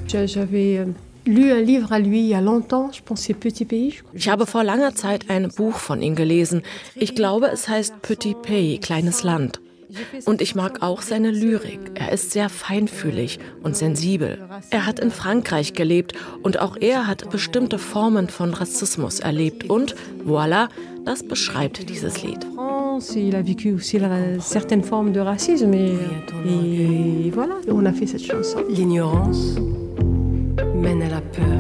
Ich habe vor langer Zeit ein Buch von ihm gelesen. Ich glaube, es heißt Petit Pays, kleines Land. Und ich mag auch seine Lyrik. Er ist sehr feinfühlig und sensibel. Er hat in Frankreich gelebt und auch er hat bestimmte Formen von Rassismus erlebt. Und voilà, das beschreibt dieses Lied. Il a vécu aussi certaines formes de racisme et voilà, on a fait cette chanson. L'ignorance mène à la peur.